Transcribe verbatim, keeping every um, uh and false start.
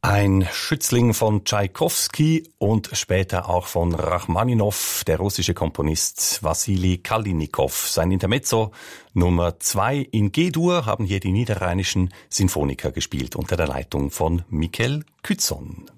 Ein Schützling von Tschaikowski und später auch von Rachmaninow, der russische Komponist Wassili Kalynikow. Sein Intermezzo Nummer zwei in G-Dur haben hier die niederrheinischen Sinfoniker gespielt unter der Leitung von Mikel Kützon.